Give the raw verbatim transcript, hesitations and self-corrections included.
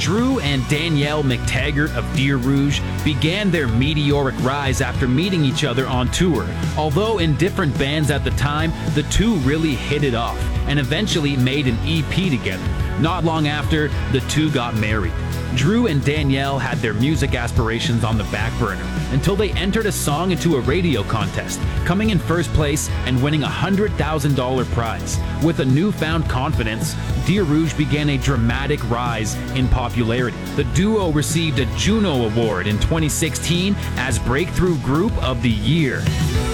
Drew and Danielle McTaggart of Deer Rouge began their meteoric rise after meeting each other on tour. Although in different bands at the time, the two really hit it off and eventually made an E P together. Not long after, the two got married. Drew and Danielle had their music aspirations on the back burner until they entered a song into a radio contest, coming in first place and winning a one hundred thousand dollars prize. With a newfound confidence, Deer Rouge began a dramatic rise in popularity. The duo received a Juno Award in twenty sixteen as Breakthrough Group of the Year.